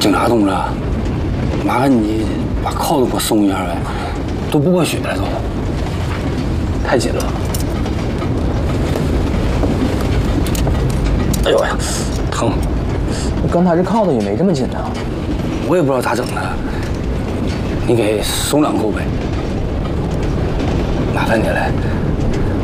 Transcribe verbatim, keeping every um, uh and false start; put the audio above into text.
警察同志，麻烦你把铐子给我松一下呗，都不过血了都，太紧了。哎呦呀，疼！ 刚才这铐子也没这么紧啊。 我也不知道咋整的，你给松两扣呗。麻烦你了。